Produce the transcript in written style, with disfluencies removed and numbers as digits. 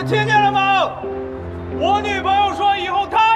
听见了吗？我女朋友说以后她